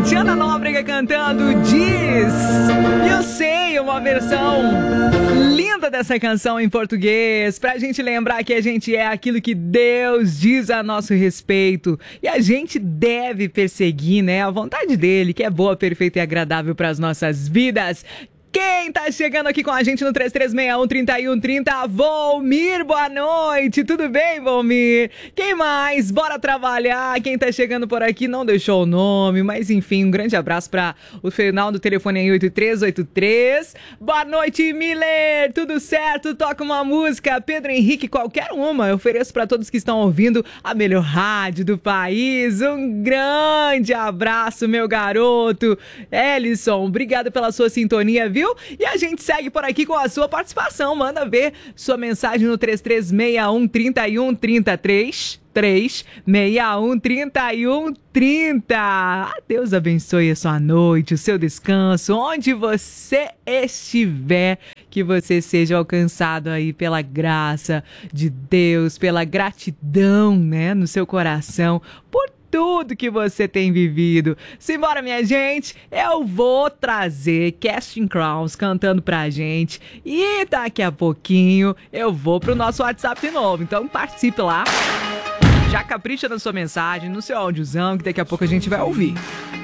Tatiana Nóbrega cantando Diz. Eu sei, uma versão linda dessa canção em português, pra gente lembrar que a gente é aquilo que Deus diz a nosso respeito. E a gente deve perseguir, né, a vontade dele, que é boa, perfeita e agradável para as nossas vidas. Quem tá chegando aqui com a gente no 3361-3130? Volmir, boa noite. Tudo bem, Volmir? Quem mais? Bora trabalhar. Quem tá chegando por aqui não deixou o nome, mas enfim, um grande abraço para o final do telefone em 8383. Boa noite, Miller. Tudo certo? Toca uma música. Pedro Henrique, qualquer uma. Eu ofereço para todos que estão ouvindo a melhor rádio do país. Um grande abraço, meu garoto. Ellison, obrigado pela sua sintonia, viu? E a gente segue por aqui com a sua participação. Manda ver sua mensagem no 3361-3130. 3130. Deus abençoe a sua noite, o seu descanso, onde você estiver, que você seja alcançado aí pela graça de Deus, pela gratidão, né, no seu coração, por tudo que você tem vivido. Simbora, minha gente, eu vou trazer Casting Crowns cantando pra gente e daqui a pouquinho eu vou pro nosso WhatsApp de novo, então participe lá. Já capricha na sua mensagem, no seu áudiozão, que daqui a pouco a gente vai ouvir.